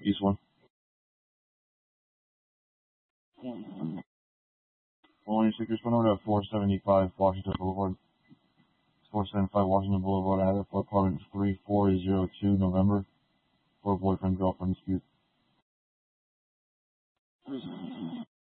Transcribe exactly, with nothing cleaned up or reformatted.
East one. Only stickers phone number at four seventy-five Washington Boulevard. four seventy-five Washington Boulevard. I have it for apartment three four zero two November for boyfriend girlfriend dispute.